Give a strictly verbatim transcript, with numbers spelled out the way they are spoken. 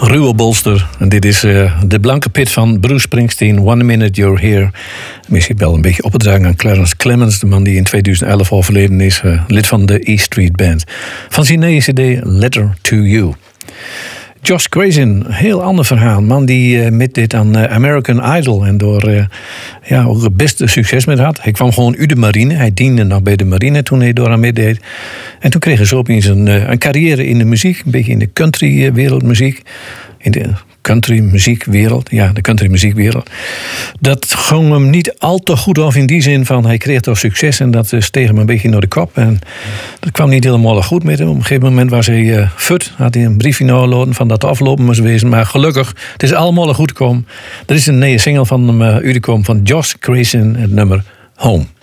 ruwe bolster. En dit is uh, de blanke pit van Bruce Springsteen. One Minute You're Here. Misschien wel een beetje opgedragen aan Clarence Clemens, de man die in tweeduizend elf overleden is. Uh, lid van de E Street Band. Van zijn nieuwe cd Letter to You. Josh Groban, een heel ander verhaal. Man die uh, met dit aan uh, American Idol en door uh, ja, ook het beste succes met had. Hij kwam gewoon uit de marine. Hij diende nog bij de marine toen hij door aan meedeed. En toen kreeg hij zo opeens een, uh, een carrière in de muziek. Een beetje in de country wereldmuziek. In de country muziekwereld. Ja, de country muziekwereld. Dat ging hem niet al te goed af in die zin van hij kreeg toch succes en dat steeg hem een beetje door de kop. En dat kwam niet helemaal goed met hem. Op een gegeven moment was hij uh, fut. Had hij een briefje nodig van dat aflopen moest wezen. Maar gelukkig, het is allemaal goed gekomen. Er is een nieuwe single van hem uh, uitgekomen van Josh Groban, het nummer Home.